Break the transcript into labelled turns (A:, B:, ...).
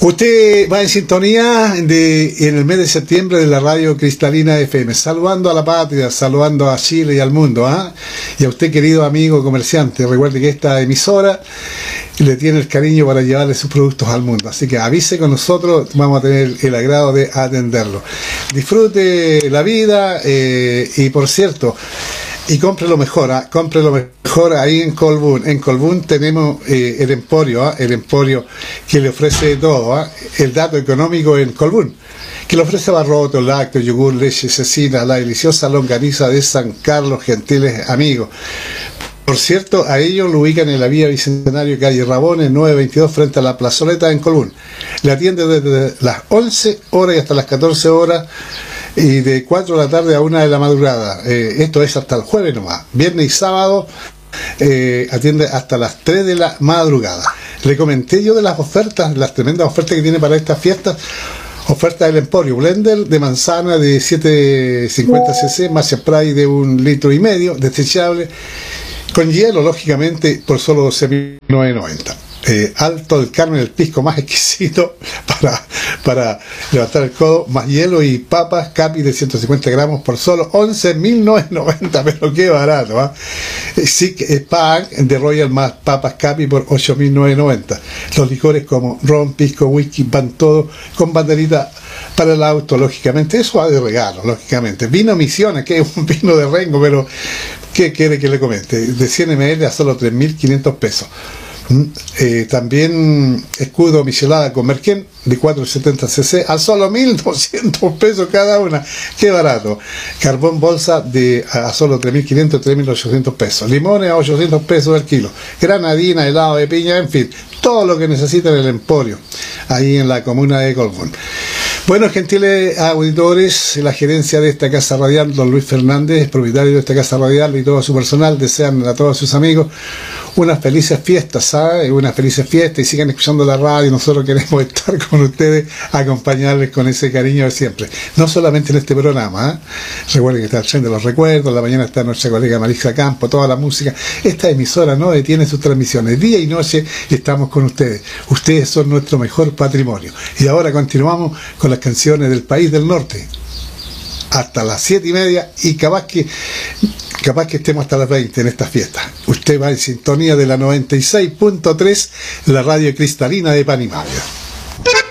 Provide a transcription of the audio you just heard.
A: Usted va en sintonía en el mes de septiembre de la radio Cristalina FM, saludando a la patria, saludando a Chile y al mundo, y a usted, querido amigo comerciante. Recuerde que esta emisora le tiene el cariño para llevarle sus productos al mundo, así que avise con nosotros, vamos a tener el agrado de atenderlo. Disfrute la vida y, por cierto, y compre lo mejor, compre lo mejor ahí en Colbún. En Colbún tenemos el emporio que le ofrece todo, el dato económico en Colbún, que le ofrece barrotes, lácteos, yogur, leche, cecina, la deliciosa longaniza de San Carlos, gentiles amigos. Por cierto, a ellos lo ubican en la vía Bicentenario, calle Rabones, 922, frente a la plazoleta en Colbún. Le atiende desde las 11 horas y hasta las 14 horas, y de 4 de la tarde a 1 de la madrugada. Esto es hasta el jueves nomás. Viernes y sábado atiende hasta las 3 de la madrugada. Le comenté yo de las ofertas, las tremendas ofertas que tiene para estas fiestas. Oferta del Emporio: blender de manzana de 750 cc, más spray de 1,5 litros, desechable, con hielo, lógicamente, por solo 12.990. Alto del Carmen, el pisco más exquisito para levantar el codo, más hielo y papas Capi de 150 gramos por solo 11.990, pero qué barato, Sí, Spa de Royal más papas Capi por 8.990. Los licores como ron, pisco, whisky, van todo con banderita para el auto, lógicamente. Eso va de regalo, lógicamente. Vino Misiones, que es un vino de Rengo, pero ¿qué quiere que le comente? De 100 ml a solo 3.500 pesos. También escudo michelada con merquén de 470 cc a solo 1.200 pesos cada una. Qué barato. Carbón bolsa a solo 3.500, 3.800 pesos. Limones a 800 pesos el kilo. Granadina, helado de piña, en fin, todo lo que necesita en el Emporio, ahí en la comuna de Colbún. Bueno, gentiles auditores, la gerencia de esta casa radial, don Luis Fernández, propietario de esta casa radial, y todo su personal, desean a todos sus amigos unas felices fiestas, unas felices fiestas, y sigan escuchando la radio. Nosotros queremos estar con ustedes, acompañarles con ese cariño de siempre, no solamente en este programa. Recuerden que está el tren de los recuerdos, en la mañana está nuestra colega Marisa Campo, toda la música. Esta emisora no detiene sus transmisiones, día y noche estamos con ustedes. Ustedes son nuestro mejor patrimonio. Y ahora continuamos con las canciones del país del norte hasta las 7:30, y capaz que estemos hasta las 20 en esta fiesta. Usted va en sintonía de la 96.3, la radio Cristalina de Panimavia.